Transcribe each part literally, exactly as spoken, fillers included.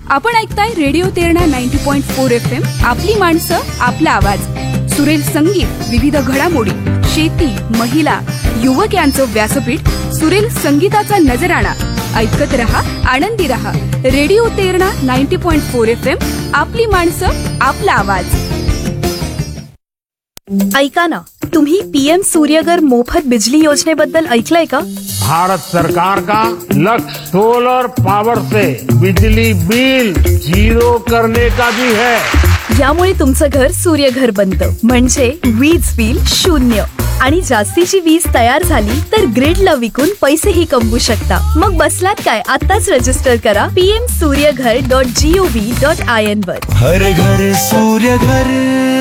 आपण ऐकताय radio Terna ninety point four F M. आपली माणसं, आपला आवाज. सुरेल संगीत, विविध घडामोडी, शेती, महिला, युवक यांचं व्यासपीठ. सुरेल संगीताचा नजराणा. ऐकत रहा, आनंदी रहा. Radio Terna ninety point four F M. आपली माणसं, आपला आवाज. ऐका ना, तुम्ही पीएम सूर्यघर मोफत बिजली योजनेबद्दल ऐकलंय का? भारत सरकार का लक्ष्य सोलर पावर से बिजली बिल जीरो करने का भी है. यामुळे तुमचं घर सूर्यघर बनतं, म्हणजे वीज बिल शून्य. आणि जास्तीची वीज तयार झाली तर ग्रिडला विकून पैसेही कमवू शकता. मग बसलात काय, आताच रजिस्टर करा PM Surya Ghar dot G O V dot I N वर. हर घर सूर्यघर.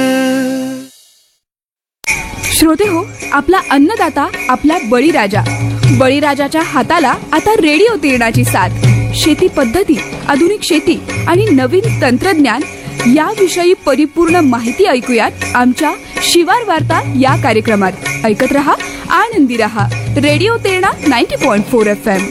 श्रोते हो, आपला अन्नदाता, आपला बळीराजा. बळीराजाच्या हाताला आता रेडिओ तेरणाची साथ. शेती पद्धती, आधुनिक शेती आणि नवीन तंत्रज्ञान याविषयी परिपूर्ण माहिती ऐकूयात आमच्या शिवार वार्ता या कार्यक्रमात. ऐकत रहा, आनंदी रहा. Radio Terna ninety point four F M.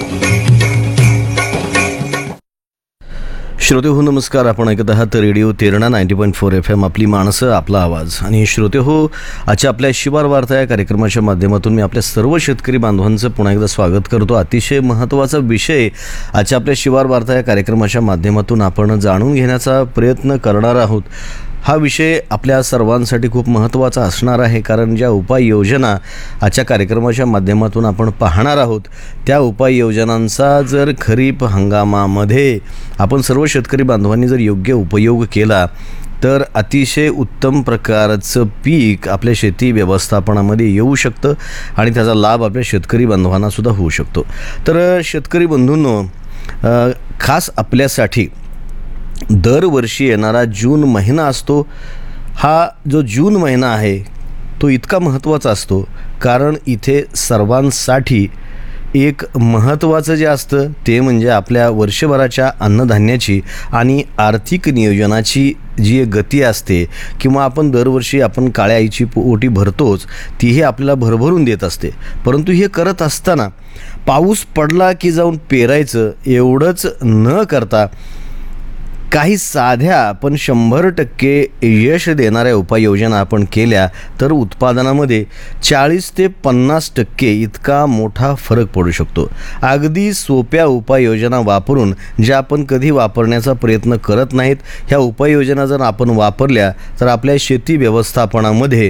श्रोते हो, नमस्कार. आपण ऐकत आहात radio Terna ninety point four F M. आपली माणसं, आपला आवाज. आणि श्रोते हो, आजच्या आपल्या शिवार वार्ता या कार्यक्रमाच्या माध्यमातून मी आपल्या सर्व शेतकरी बांधवांचं पुन्हा एकदा स्वागत करतो. अतिशय महत्त्वाचा विषय आजच्या आपल्या शिवार वार्ता या कार्यक्रमाच्या माध्यमातून आपण जाणून घेण्याचा प्रयत्न करणार आहोत. हा विषय आपल्या सर्वांसाठी खूप महत्त्वाचा असणार आहे, कारण ज्या उपाययोजना आजच्या कार्यक्रमाच्या माध्यमातून आपण पाहणार आहोत त्या उपाययोजनांचा जर खरीप हंगामामध्ये आपण सर्व शेतकरी बांधवांनी जर योग्य उपयोग केला तर अतिशय उत्तम प्रकारचं पीक आपल्या शेती व्यवस्थापनामध्ये येऊ शकतं आणि त्याचा लाभ आपल्या शेतकरी बांधवांनासुद्धा होऊ शकतो. तर शेतकरी बंधूंनो, खास आपल्यासाठी दरवर्षी येणारा जून महिना असतो. हा जो जून महिना आहे तो इतका महत्त्वाचा असतो कारण इथे सर्वांसाठी एक महत्त्वाचं जे असतं ते म्हणजे आपल्या वर्षभराच्या अन्नधान्याची आणि आर्थिक नियोजनाची जी गती असते, किंवा आपण दरवर्षी आपण काळ्या आईची ओटी भरतोच, तीही आपल्याला भरभरून देत असते. परंतु हे करत असताना पाऊस पडला की जाऊन पेरायचं एवढंच न करता काही साध्या पण शंभर टक्के यश देणाऱ्या उपाययोजना आपण केल्या तर उत्पादनामध्ये चाळीस ते पन्नास टक्के इतका मोठा फरक पडू शकतो. अगदी सोप्या उपाययोजना वापरून ज्या आपण कधी वापरण्याचा प्रयत्न करत नाहीत, ह्या उपाययोजना जर आपण वापरल्या तर आपल्या शेती व्यवस्थापनामध्ये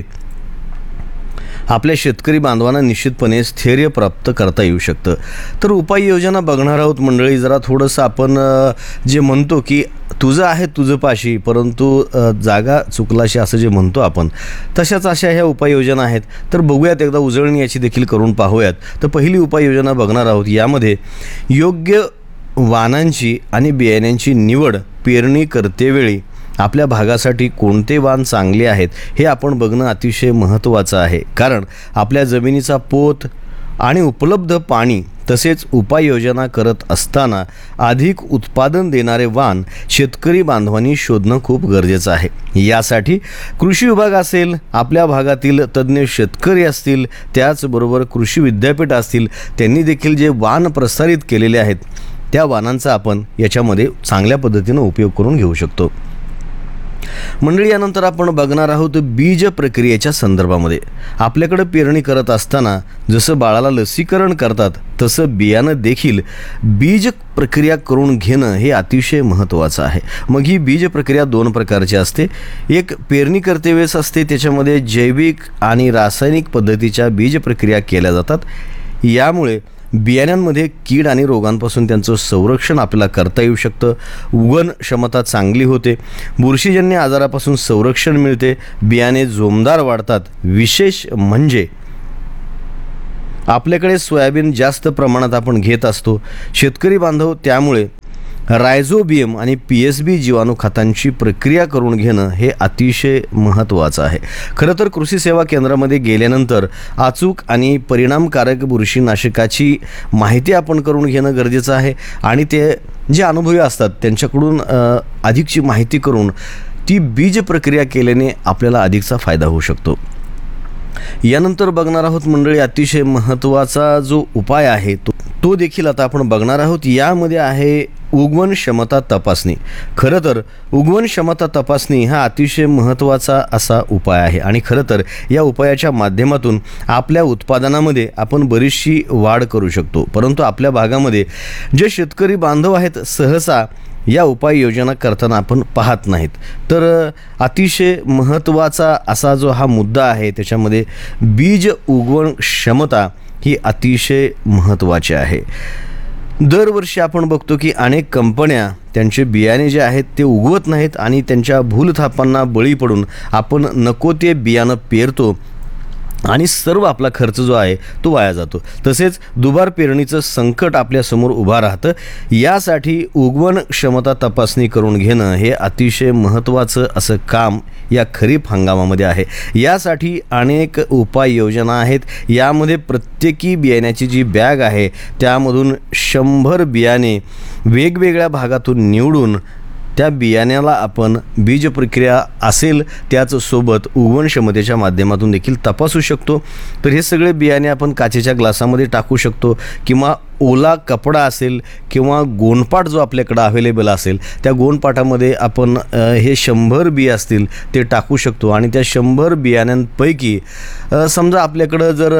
आपल्या शेतकरी बांधवांना निश्चितपणे स्थैर्य प्राप्त करता येऊ शकतं. तर उपाययोजना बघणार आहोत मंडळी. जरा थोडंसं आपण जे म्हणतो की तुझं आहे तुझं पाशी परंतु जागा चुकलाशी असं जे म्हणतो आपण, तशाच अशा ह्या उपाययोजना आहेत. तर बघूयात, एकदा उजळणी याची देखील करून पाहूयात. तर पहिली उपाययोजना बघणार आहोत. यामध्ये योग्य वाणांची आणि बियाण्यांची निवड पेरणी करतेवेळी आपल्या भागासाठी कोणते वाण चांगले आहेत हे आपण बघणं अतिशय महत्त्वाचं आहे. कारण आपल्या जमिनीचा पोत आणि उपलब्ध पाणी तसेच उपाययोजना करत असताना अधिक उत्पादन देणारे वाण शेतकरी बांधवांनी शोधणं खूप गरजेचं आहे. यासाठी कृषी विभाग असेल, आपल्या भागातील तज्ज्ञ शेतकरी असतील, त्याचबरोबर कृषी विद्यापीठ असतील, त्यांनी देखील जे वाण प्रसारित केलेले आहेत त्या वाणांचा आपण याच्यामध्ये चांगल्या पद्धतीनं उपयोग करून घेऊ शकतो. मंडळी, यानंतर आपण बघणार आहोत बीज प्रक्रियेच्या संदर्भामध्ये. आपल्याकडे पेरणी करत असताना जसं बाळाला लसीकरण करतात तसं बियाणं देखील बीज प्रक्रिया करून घेणं हे अतिशय महत्त्वाचं आहे. मग ही बीज प्रक्रिया दोन प्रकारची असते. एक पेरणी करते वेळेस असते, त्याच्यामध्ये जैविक आणि रासायनिक पद्धतीच्या बीज प्रक्रिया केल्या जातात. यामुळे बियाण्यांमध्ये कीड आणि रोगांपासून त्यांचं संरक्षण आपल्याला करता येऊ शकतं. उगवण क्षमता चांगली होते, बुरशीजन्य आजारापासून संरक्षण मिळते, बियाणे जोमदार वाढतात. विशेष म्हणजे आपल्याकडे सोयाबीन जास्त प्रमाणात आपण घेत असतो शेतकरी बांधव, त्यामुळे रायझोबियम आणि पी एस बी जीवाणू खतांची प्रक्रिया करून घेणं हे अतिशय महत्त्वाचं आहे. खरं तर कृषी सेवा केंद्रामध्ये गेल्यानंतर अचूक आणि परिणामकारक बुरशीनाशकाची माहिती आपण करून घेणं गरजेचं आहे आणि ते जे अनुभवी असतात त्यांच्याकडून अधिकची माहिती करून ती बीज प्रक्रिया केल्याने आपल्याला अधिकचा फायदा होऊ शकतो. यानंतर बघणार आहोत मंडळी अतिशय महत्त्वाचा जो उपाय आहे तो तो देखील आता आपण बघणार आहोत. यामध्ये आहे उगवण क्षमता तपासणी. खरं तर उगवण क्षमता तपासणी हा अतिशय महत्त्वाचा असा उपाय आहे आणि खरं तर या उपायाच्या माध्यमातून आपल्या उत्पादनामध्ये आपण बरीचशी वाढ करू शकतो. परंतु आपल्या भागामध्ये जे शेतकरी बांधव आहेत सहसा या उपाययोजना करताना आपण पाहत नाहीत. तर अतिशय महत्त्वाचा असा जो हा मुद्दा आहे त्याच्यामध्ये बीज उगवण क्षमता ही अतिशय महत्त्वाची आहे. दरवर्षी आपण बघतो की अनेक कंपन्या त्यांचे बियाणे जे आहेत ते उगवत नाहीत आणि त्यांच्या भूलथापांना बळी पडून आपण नको ते बियाणं पेरतो आणि सर्व आपला खर्च जो आहे तो वाया जातो. तसेच दुबार पेरणीचं संकट आपल्यासमोर उभा राहतं. यासाठी उगवण क्षमता तपासणी करून घेणं हे अतिशय महत्त्वाचं असं काम या खरीप हंगामामध्ये आहे. यासाठी अनेक उपाययोजना आहेत. यामध्ये प्रत्येकी बियाण्याची जी बॅग आहे त्यामधून शंभर बियाणे वेगवेगळ्या भागातून निवडून त्या बियाण्याला आपण बीज प्रक्रिया असेल त्याचसोबत उगवण क्षमतेच्या माध्यमातून देखील तपासू शकतो. तर हे सगळे बियाणे आपण काचेच्या ग्लासामध्ये टाकू शकतो किंवा ओला कपडा असेल किंवा गोणपाट जो आपल्याकडं अवेलेबल असेल त्या गोणपाटामध्ये आपण हे शंभर बी असतील ते टाकू शकतो आणि त्या शंभर बियाण्यांपैकी समजा आपल्याकडं जर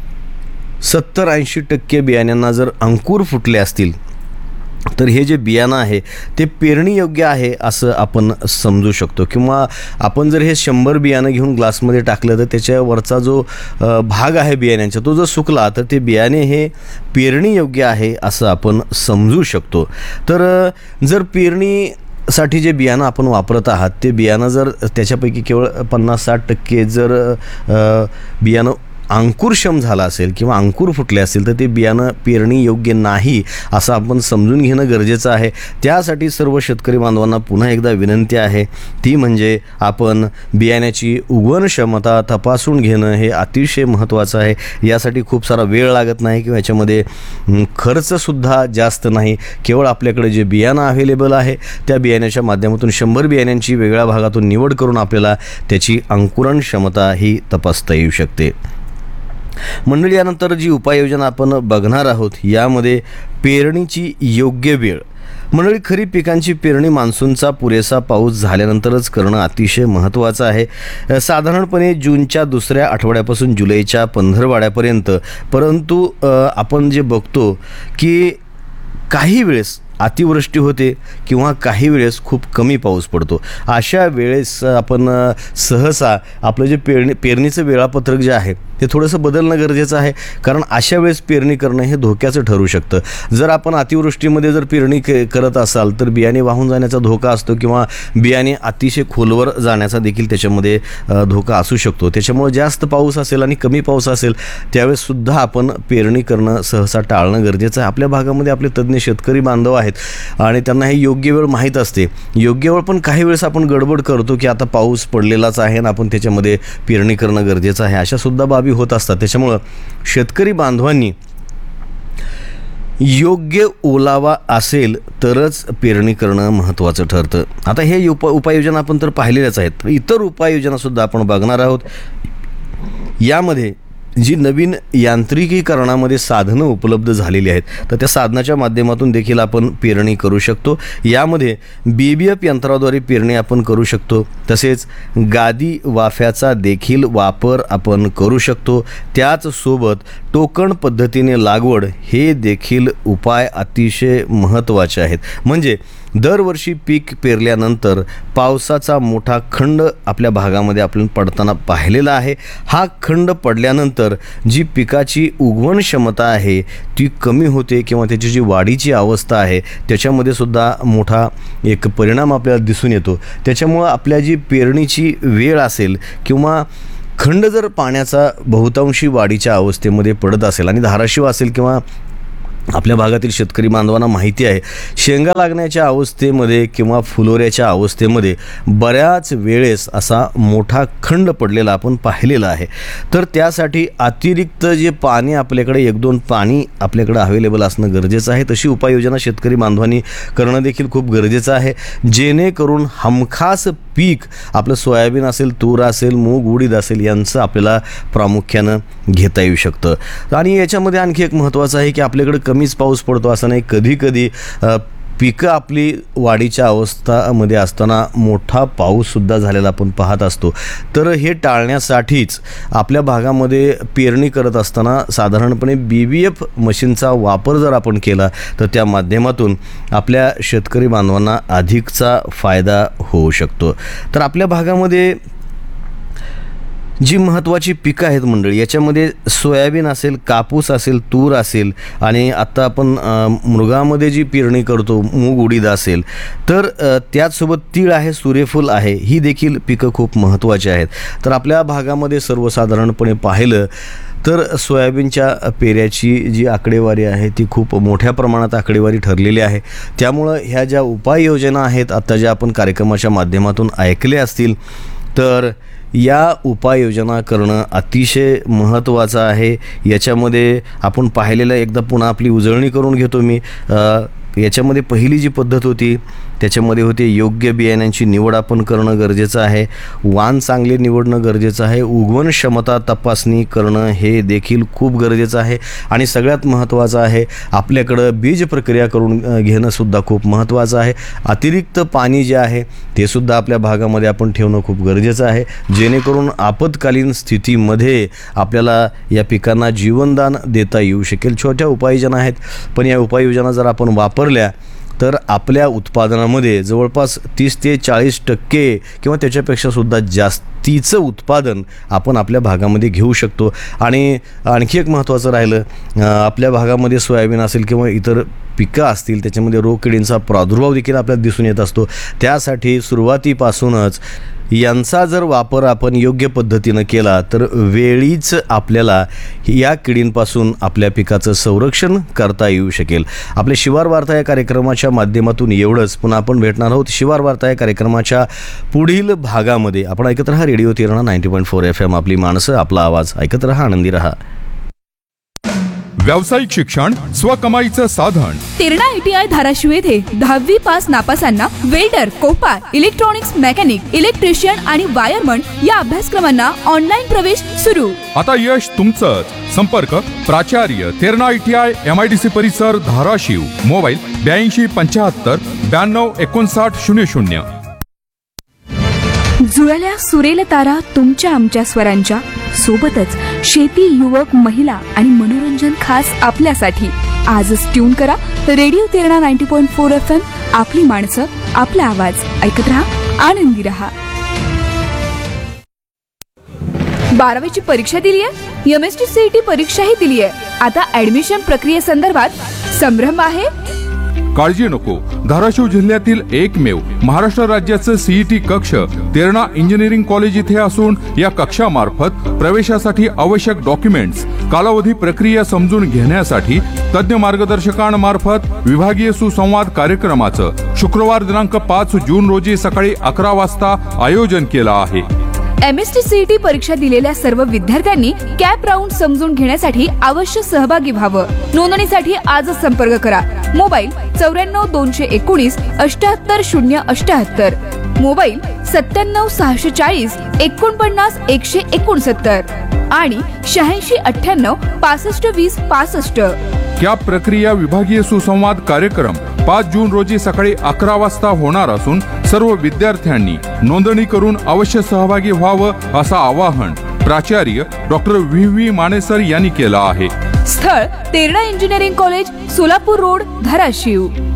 सत्तर ऐंशी टक्के बियाण्यांना जर अंकुर फुटले असतील तर हे जे बियाणं आहे ते पेरणी योग्य आहे असं आपण समजू शकतो. किंवा आपण जर हे शंभर बियाणं घेऊन ग्लासमध्ये टाकलं तर त्याच्यावरचा जो भाग आहे बियाण्यांचा तो जर सुकला तर ते बियाणे हे पेरणी योग्य आहे असं आपण समजू शकतो. तर जर पेरणी साठी जे बियाणं आपण वापरत आहात ते बियाणं जर त्याच्यापैकी केवळ पन्नास साठ टक्के जर बियाणं अंकुरक्षम झाला असेल किंवा अंकुर फुटले असेल तर ते बियाणं पेरणी योग्य नाही असं आपण समजून घेणं गरजेचं आहे. त्यासाठी सर्व शेतकरी बांधवांना पुन्हा एकदा विनंती आहे ती म्हणजे आपण बियाण्याची उगवण क्षमता तपासून घेणं हे अतिशय महत्त्वाचं आहे. यासाठी खूप सारा वेळ लागत नाही किंवा याच्यामध्ये खर्चसुद्धा जास्त नाही. केवळ आपल्याकडे जे बियाणं अवेलेबल आहे त्या बियाण्याच्या माध्यमातून शंभर बियाण्यांची वेगळ्या भागातून निवड करून आपल्याला त्याची अंकुरण क्षमता ही तपासता येऊ शकते. मंडळी, यानंतर जी उपाययोजना आपण बघणार आहोत यामध्ये पेरणीची योग्य वेळ. मंडळी, खरीप पिकांची पेरणी मान्सूनचा पुरेसा पाऊस झाल्यानंतरच करणं अतिशय महत्त्वाचं आहे. साधारणपणे जूनच्या दुसऱ्या आठवड्यापासून जुलैच्या पंधरवाड्यापर्यंत. परंतु आपण जे बघतो की काही वेळेस अतिवृष्टी होते किंवा काही वेळेस खूप कमी पाऊस पडतो. अशा वेळेस आपण सहसा आपलं जे पेरणी पेरणीचं वेळापत्रक जे आहे ते थोडंसं बदलणं गरजेचं आहे. कारण अशा वेळेस पेरणी करणं हे धोक्याचं ठरू शकतं. जर आपण अतिवृष्टीमध्ये जर पेरणी के करत असाल तर बियाणे वाहून जाण्याचा धोका असतो किंवा बियाणे अतिशय खोलवर जाण्याचा देखील त्याच्यामध्ये धोका असू शकतो. त्याच्यामुळे जास्त पाऊस असेल आणि कमी पाऊस असेल त्यावेळेससुद्धा आपण पेरणी करणं सहसा टाळणं गरजेचं आहे. आपल्या भागामध्ये आपले तज्ज्ञ शेतकरी बांधव आहेत आणि त्यांना हे योग्य वेळ माहीत असते. योग्य वेळ पण काही वेळेस आपण गडबड करतो की आता पाऊस पडलेलाच आहे आणि आपण त्याच्यामध्ये पेरणी करणं गरजेचं आहे. अशासुद्धा बाबी होत असतात. त्याच्यामुळं शेतकरी बांधवांनी योग्य ओलावा असेल तरच पेरणी करणं महत्त्वाचं ठरतं. आता हे उप उपाययोजना आपण तर पाहिलेल्याच आहेत. इतर उपाययोजनासुद्धा आपण बघणार आहोत. यामध्ये जी नवीन यांत्रिकीकरणामध्ये साधनं उपलब्ध झालेली आहेत तर त्या साधनाच्या माध्यमातून देखील आपण पेरणी करू शकतो. यामध्ये बी बी एफ यंत्राद्वारे पेरणी आपण करू शकतो. तसेच गादी वाफ्याचा देखील वापर आपण करू शकतो. त्याचसोबत टोकण पद्धतीने लागवड हे देखील उपाय अतिशय महत्त्वाचे आहेत. म्हणजे दरवर्षी पीक पेरल्यानंतर पावसाचा मोठा खंड आपल्या भागामध्ये आपण पडताना पाहिलेला आहे. हा खंड पडल्यानंतर जी पिकाची उगवण क्षमता आहे ती कमी होते किंवा त्याची जी वाढीची अवस्था आहे त्याच्यामध्ये सुद्धा मोठा एक परिणाम आपल्याला दिसून येतो. त्याच्यामुळं आपल्या जी पेरणीची वेळ असेल किंवा खंड जर पाण्याचा बहुतांशी वाढीच्या अवस्थेमध्ये पडत असेल आणि धाराशिव असेल किंवा आपल्या भागातील शेतकरी बांधवांना माहिती आहे शेंगा लागण्याच्या अवस्थेमध्ये किंवा फुलोऱ्याच्या अवस्थेमध्ये बऱ्याच वेळेस असा मोठा खंड पडलेला आपण पाहिलेला आहे. तर त्यासाठी अतिरिक्त जे पाणी आपल्याकडे एक दोन पाणी आपल्याकडे अवेलेबल असणं गरजेचं आहे. तशी उपाययोजना शेतकरी बांधवांनी करणं देखील खूप गरजेचं आहे जेणेकरून हमखास पीक आपलं सोयाबीन असेल, तूर असेल, मूग, उडीद असेल यांचं आपल्याला प्रामुख्यानं घेता येऊ शकतं. आणि याच्यामध्ये आणखी एक महत्त्वाचं आहे की आपल्याकडे कमीच पाऊस पडतो असं नाही. कधी कधी पिकं आपली वाढीच्या अवस्थामध्ये असताना मोठा पाऊससुद्धा झालेला आपण पाहत असतो. तर हे टाळण्यासाठीच आपल्या भागामध्ये पेरणी करत असताना साधारणपणे बी बी एफ मशीनचा वापर जर आपण केला तर त्या माध्यमातून आपल्या शेतकरी बांधवांना अधिकचा फायदा होऊ शकतो. तर आपल्या भागामध्ये जी महत्त्वाची पिकं आहेत मंडळी, याच्यामध्ये सोयाबीन असेल, कापूस असेल, तूर असेल आणि आत्ता आपण मृगामध्ये जी पेरणी करतो मूग उडीद असेल, तर त्याचसोबत तीळ आहे, सूर्यफूल आहे, ही देखील पिकं खूप महत्त्वाची आहेत. तर आपल्या भागामध्ये सर्वसाधारणपणे पाहिलं तर सोयाबीनच्या पेऱ्याची जी आकडेवारी आहे ती खूप मोठ्या प्रमाणात आकडेवारी ठरलेली आहे. त्यामुळं ह्या ज्या उपाययोजना आहेत आत्ता ज्या आपण कार्यक्रमाच्या माध्यमातून ऐकल्या असतील, तर या उपाययोजना करणं अतिशय महत्त्वाचं आहे. याच्यामध्ये आपण पाहिलेलं एकदा पुन्हा आपली उजळणी करून घेतो मी. याच्यामध्ये पहिली जी पद्धत होती त्याच्यामध्ये होते योग्य बियाण्यांची निवड आपण करणं गरजेचं आहे, वाण चांगले निवडणं गरजेचं आहे, उगवण क्षमता तपासणी करणं हे देखील खूप गरजेचं आहे आणि सगळ्यात महत्त्वाचं आहे आपल्याकडं बीज प्रक्रिया करून घेणंसुद्धा खूप महत्त्वाचं आहे. अतिरिक्त पाणी जे आहे ते सुद्धा आपल्या भागामध्ये आपण ठेवणं खूप गरजेचं आहे, जेणेकरून आपत्कालीन स्थितीमध्ये आपल्याला या पिकांना जीवनदान देता येऊ शकेल. छोट्या उपाययोजना आहेत, पण या उपाययोजना जर आपण वापरल्या तर आपल्या उत्पादनामध्ये जवळपास तीस ते चाळीस टक्के किंवा त्याच्यापेक्षा सुद्धा जास्तीचं उत्पादन आपण आपल्या भागामध्ये घेऊ शकतो. आणि आणखी एक महत्त्वाचं राहिलं, आपल्या भागामध्ये सोयाबीन असेल किंवा इतर पिकं असतील त्याच्यामध्ये रोगकिडींचा प्रादुर्भाव देखील आपल्याला दिसून येत असतो. त्यासाठी सुरुवातीपासूनच यांचा जर वापर आपण योग्य पद्धतीनं केला तर वेळीच आपल्याला या किडींपासून आपल्या पिकाचं संरक्षण करता येऊ शकेल. आपल्या शिवार वार्ता या कार्यक्रमाच्या माध्यमातून एवढंच. पुन्हा आपण भेटणार आहोत शिवार वार्ता या कार्यक्रमाच्या पुढील भागामध्ये. आपण ऐकत रहा radio तिरणा ninety point four F M आपली माणसं आपला आवाज. ऐकत रहा, आनंदी रहा. व्यावसायिक शिक्षण स्वकमाईचं साधन. तिरणा आय टी आय धाराशिव येथे दहावी pass नापासांना welder, Kopar, electronics mechanic, electrician आणि वायरमन या अभ्यासक्रमांना ऑनलाईन प्रवेश सुरू. आता यश तुमचंच. संपर्क प्राचार्य तिरणा I T I M I D C परिसर धाराशिव. मोबाईल ब्याऐंशी पंच्याहत्तर ब्याण्णव एकोणसाठ शून्य शून्य. जुळल्या सुरेल तारा तुमच्या आमच्या स्वरांच्या सोबतच शेती, युवक, महिला आणि मनोरंजन खास आपल्यासाठी. आजच ट्यून करा radio तिरणा ninety point four F M आपली माणसं आपला आवाज. ऐकत रहा, आनंदी रहा. बारावीची परीक्षा दिली आहे, M S T C E T परीक्षाही दिली आहे. आता ऍडमिशन प्रक्रियेसंदर्भात संभ्रम आहे? काळजी नको. धाराशिव जिल्ह्यातील एकमेव महाराष्ट्र राज्याचं सीईटी कक्ष तिरणा इंजिनिअरिंग कॉलेज इथे असून या कक्षामार्फत प्रवेशासाठी आवश्यक डॉक्युमेंट्स, कालावधी, प्रक्रिया समजून घेण्यासाठी तज्ञ मार्गदर्शकांमार्फत विभागीय सुसंवाद कार्यक्रमाचं शुक्रवार दिनांक पाच जून रोजी सकाळी अकरा वाजता आयोजन केलं आहे. M S T C E T परीक्षा दिलेल्या सर्व विद्यार्थ्यांनी कॅप राऊंड समजून घेण्यासाठी अवश्य सहभागी व्हावं. नोंदणीसाठी आजच संपर्क करा. मोबाईल चौऱ्याण्णव दोनशे एकोणीस अष्ट्याहत्तर शून्य अष्ट्याहत्तर. मोबाईल सत्त्याण्णव सहाशे चाळीस एकोणपन्नास एकशे एकोणसत्तर आणि शहाऐंशी अठ्ठ्याण्णव पासष्ट वीस पासष्ट. कॅप प्रक्रिया विभागीय सुसंवाद कार्यक्रम पाच जून रोजी सकाळी अकरा वाजता होणार असून सर्व विद्यार्थ्यांनी नोंदणी करून अवश्य सहभागी व्हावं असं आवाहन प्राचार्य डॉक्टर व्ही व्ही मानेसर यांनी केलं आहे. स्थळ तिरणा engineering college, Solapur road, Dharashiv.